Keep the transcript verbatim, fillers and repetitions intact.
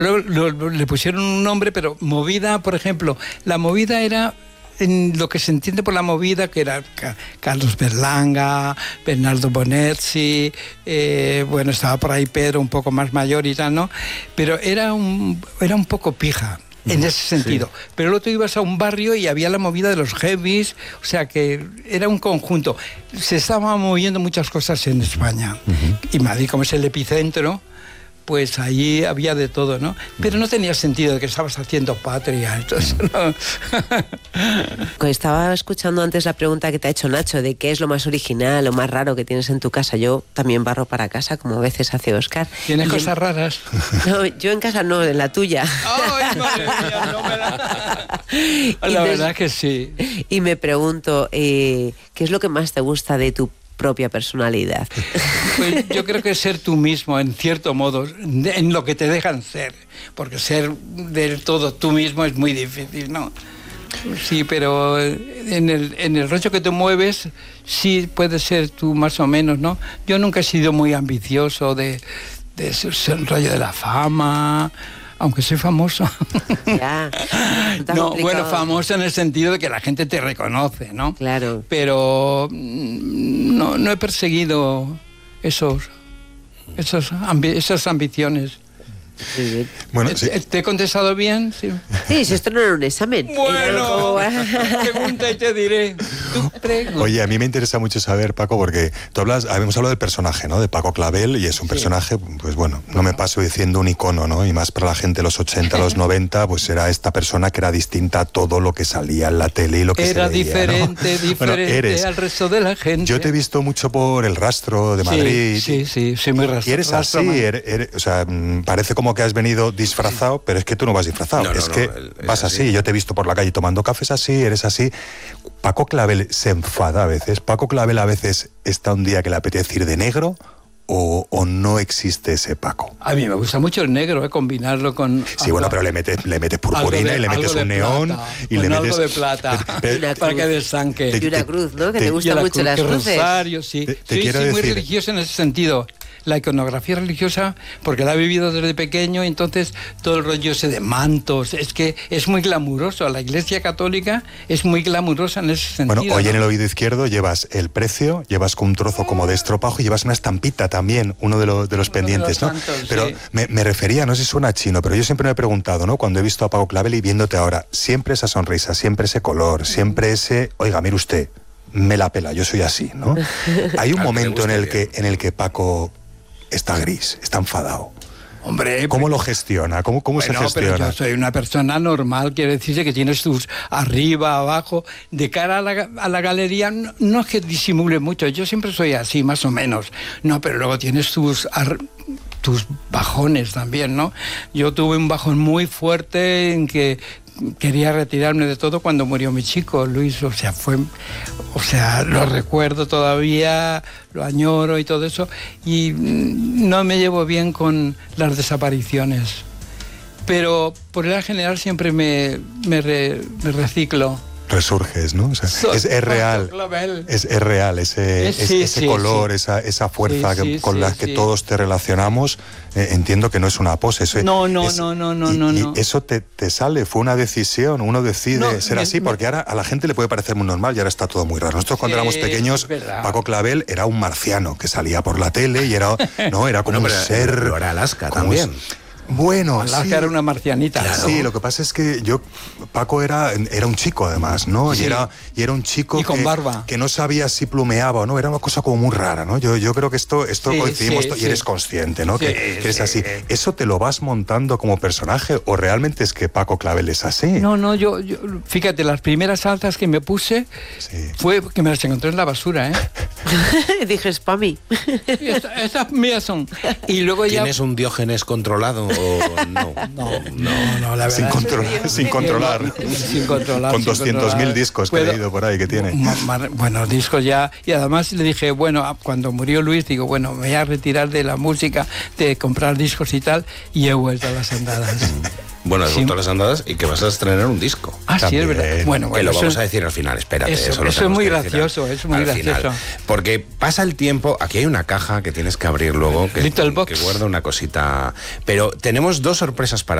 Luego lo, lo, le pusieron un nombre, pero movida, por ejemplo, la movida era en lo que se entiende por la movida, que era Carlos Berlanga, Bernardo Bonerzi, eh, bueno, estaba por ahí Pedro un poco más mayor y tal, ¿no? Pero era un, era un poco pija. En ese sentido. Sí. Pero luego tú ibas a un barrio y había la movida de los heavies, o sea que era un conjunto. Se estaban moviendo muchas cosas en España. Uh-huh. Y Madrid, como es el epicentro, pues allí había de todo, ¿no? Pero no tenía sentido de que estabas haciendo patria. Entonces, no. Estaba escuchando antes la pregunta que te ha hecho Nacho de qué es lo más original, lo más raro que tienes en tu casa. Yo también barro para casa, como a veces hace Óscar. ¿Tienes y cosas en... raras? No, yo en casa no, en la tuya. ¡Ay, madre mía! No me la... La Entonces, verdad es que sí. Y me pregunto, eh, ¿qué es lo que más te gusta de tu propia personalidad? Pues yo creo que ser tú mismo, en cierto modo, en lo que te dejan ser, porque ser del todo tú mismo es muy difícil, ¿no? Sí, pero en el, en el rollo que te mueves, sí puedes ser tú más o menos, ¿no? Yo nunca he sido muy ambicioso de, de ser el rollo de la fama, aunque soy famoso. Ya, no, complicado. Bueno, famoso en el sentido de que la gente te reconoce, ¿no? Claro. Pero no, no he perseguido esos, esos ambi- esas ambiciones. Sí. Bueno, sí. ¿Te, ¿Te he contestado bien? Sí, sí, si esto no era un examen. Bueno, pregunta y te diré. Oye, a mí me interesa mucho saber, Paco, porque tú hablas, hemos hablado del personaje, ¿no? De Paco Clavel, y es un sí. personaje, pues bueno, no me paso diciendo un icono, ¿no? Y más para la gente de los ochenta, los noventa, pues era esta persona que era distinta a todo lo que salía en la tele y lo que era se veía, diferente, ¿no? diferente bueno, eres, al resto de la gente. Yo te he visto mucho por El Rastro de Madrid. Sí, sí, sí, soy muy rastro. Y eres así, eres, eres, o sea, parece como que has venido disfrazado, sí. pero es que tú no vas disfrazado, no, no, es no, que el, vas así. así. Yo te he visto por la calle tomando cafés así, eres así. Paco Clavel se enfada a veces. Paco Clavel a veces está un día que le apetece ir de negro. O, ¿O no existe ese Paco? A mí me gusta mucho el negro, ¿eh? Combinarlo con... Sí, algo, bueno, pero le metes, le metes purpurina de, y le metes un neón plata, y le metes... algo de plata, pero, para que desanque. Y una cruz, ¿no? Que te, te gustan mucho cruz, las cruces. Rosario, sí. Te, te sí, quiero sí, decir... muy religioso en ese sentido. La iconografía religiosa, porque la he vivido desde pequeño, y entonces todo el rollo ese de mantos, es que es muy glamuroso. La Iglesia Católica es muy glamurosa en ese sentido. Bueno, hoy ¿no? en el oído izquierdo llevas el precio, llevas con un trozo como de estropajo y llevas una estampita también, uno de, lo, de los uno pendientes, de los ¿no? Santos, pero sí. me, me refería, no sé si suena chino, pero yo siempre me he preguntado, ¿no? Cuando he visto a Paco Clavel y viéndote ahora, siempre esa sonrisa, siempre ese color, siempre ese, oiga, mire usted, me la pela, yo soy así, ¿no? Hay un momento en el que, en el que Paco está gris, está enfadado. Hombre, ¿cómo lo gestiona? ¿Cómo, cómo bueno, se gestiona? Pero yo soy una persona normal, quiere decirse que tienes tus arriba, abajo, de cara a la, a la galería, no, no es que disimule mucho, yo siempre soy así, más o menos, no, pero luego tienes tus... Ar, tus bajones también, ¿no? Yo tuve un bajón muy fuerte en que quería retirarme de todo cuando murió mi chico, Luis, o sea, fue, o sea, lo recuerdo todavía, lo añoro y todo eso, y no me llevo bien con las desapariciones, pero por el general siempre me, me, re, me reciclo. Resurges, ¿no? O sea, es, es real, es, es real ese, es, sí, ese sí, color, sí. Esa, esa fuerza sí, que, sí, con sí, la que sí. todos te relacionamos. Eh, entiendo que no es una pose. Eso, no, no, es, no, no, no, y, no, y no. eso te, te sale, fue una decisión, uno decide no, ser me, así, porque ahora a la gente le puede parecer muy normal y ahora está todo muy raro. Nosotros cuando sí, éramos pequeños, Paco Clavel era un marciano que salía por la tele y era, no, era como no, un ser... Pero era Alaska también. Un, Bueno, Alaska sí. era una marcianita. Claro. Sí, lo que pasa es que yo, Paco era, era un chico además, ¿no? Sí. Y, era, y era un chico y con que, barba. que no sabía si plumeaba o no, era una cosa como muy rara, ¿no? Yo, yo creo que esto, esto sí, coincidimos sí, y sí. eres consciente, ¿no? Sí, que, que eres sí. así. ¿Eso te lo vas montando como personaje o realmente es que Paco Clavel es así? No, no, yo, yo fíjate, las primeras altas que me puse sí. fue que me las encontré en la basura, ¿eh? Dije, es para mí. Estas esta mías son. Y luego ya... ¿Tienes un Diógenes controlado o no? No, no, no, la verdad. Sin, controlar, sin controlar. Sin controlar. Con doscientos mil discos que he leído por ahí que tiene. Bueno, discos ya. Y además le dije, bueno, cuando murió Luis, digo, bueno, me voy a retirar de la música, de comprar discos y tal, y he vuelto a las andadas. Bueno, Sí. todas las andadas y que vas a estrenar un disco. Ah, sí, es También. verdad. Bueno, que bueno, lo eso- vamos a decir al final, espérate. eso- Eso, lo eso es tenemos muy que decir gracioso, al- es muy al gracioso. final. Porque pasa el tiempo, aquí hay una caja que tienes que abrir luego, que, Little box. que guarda una cosita. Pero tenemos dos sorpresas para